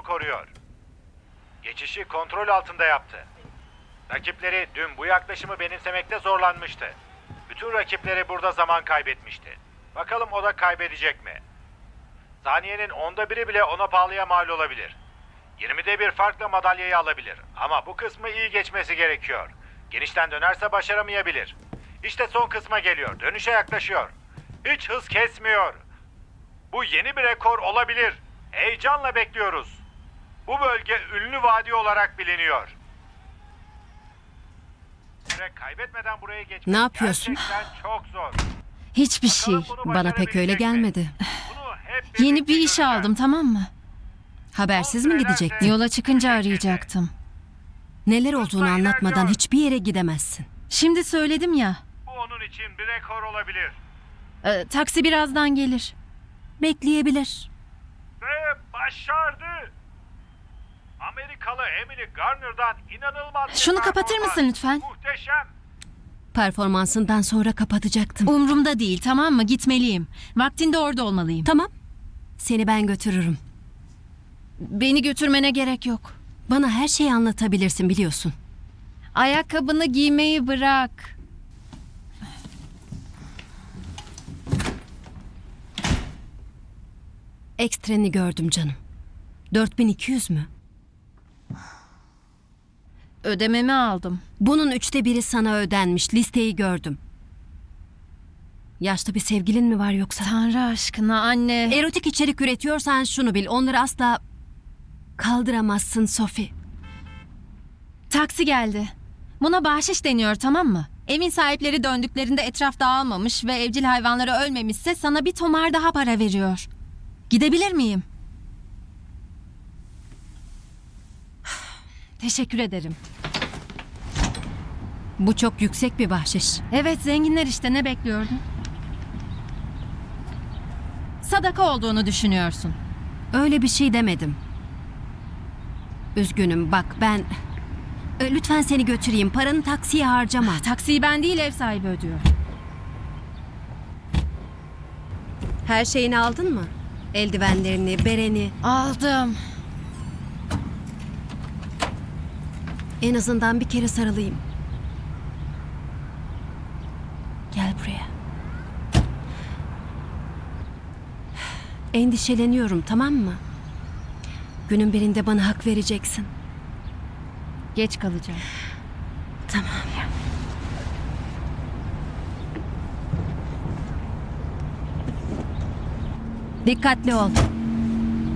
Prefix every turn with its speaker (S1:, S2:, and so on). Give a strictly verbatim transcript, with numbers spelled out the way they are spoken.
S1: koruyor. Geçişi kontrol altında yaptı. Rakipleri dün bu yaklaşımı benimsemekte zorlanmıştı. Bütün rakipleri burada zaman kaybetmişti. Bakalım o da kaybedecek mi? Saniyenin onda biri bile ona pahalıya mal olabilir. yirmide bir farkla madalyayı alabilir. Ama bu kısmı iyi geçmesi gerekiyor. Genişten dönerse başaramayabilir. İşte son kısma geliyor. Dönüşe yaklaşıyor. Hiç hız kesmiyor. Bu yeni bir rekor olabilir. Heyecanla bekliyoruz. Bu bölge ünlü vadi olarak biliniyor. Kaybetmeden buraya geçmek
S2: Ne yapıyorsun?
S1: gerçekten çok zor.
S3: Hiçbir şey.
S1: Bakalım bunu
S2: Bana pek öyle
S1: başarabilecek mi?
S2: gelmedi.
S1: Bunu hep
S3: Yeni
S1: birlikte
S3: bir iş
S1: göreceğiz.
S3: aldım, tamam mı?
S2: Habersiz mi gidecektin?
S3: Yola çıkınca arayacaktım.
S2: Neler olduğunu anlatmadan hiçbir yere gidemezsin.
S3: Şimdi söyledim ya.
S1: Bu onun için bir rekor olabilir.
S3: e, taksi birazdan gelir.
S2: Bekleyebilir.
S1: Ve başardı. Amerikalı Emily Garner'dan inanılmaz bir
S3: Şunu kapatır
S1: performans.
S3: mısın lütfen?
S1: Muhteşem.
S2: Performansından sonra kapatacaktım.
S3: Umrumda değil, tamam mı? Gitmeliyim. Vaktinde orada olmalıyım.
S2: Tamam. Seni ben götürürüm.
S3: Beni götürmene gerek yok.
S2: Bana her şeyi anlatabilirsin biliyorsun.
S3: Ayakkabını giymeyi bırak.
S2: Ekstreni gördüm canım. dört bin iki yüz mü?
S3: Ödememi aldım.
S2: Bunun üçte biri sana ödenmiş. Listeyi gördüm. Yaşlı bir sevgilin mi var yoksa?
S3: Tanrı aşkına anne.
S2: Erotik içerik üretiyorsan şunu bil. Onları asla kaldıramazsın Sophie.
S3: Taksi geldi. Buna bahşiş deniyor, tamam mı? Evin sahipleri döndüklerinde etraf dağılmamış ve evcil hayvanları ölmemişse sana bir tomar daha para veriyor. Gidebilir miyim? Teşekkür ederim.
S2: Bu çok yüksek bir bahşiş.
S3: Evet, zenginler işte, ne bekliyordun? Sadaka olduğunu düşünüyorsun.
S2: Öyle bir şey demedim. Üzgünüm bak ben... E, Lütfen seni götüreyim. Paranı taksiye harcama.
S3: Taksiyi ben değil, ev sahibi ödüyor.
S2: Her şeyini aldın mı? Eldivenlerini, bereni.
S3: Aldım.
S2: En azından bir kere sarılayım. Gel buraya. Endişeleniyorum, tamam mı? Günün birinde bana hak vereceksin.
S3: Geç kalacağım.
S2: Tamam. Dikkatli ol.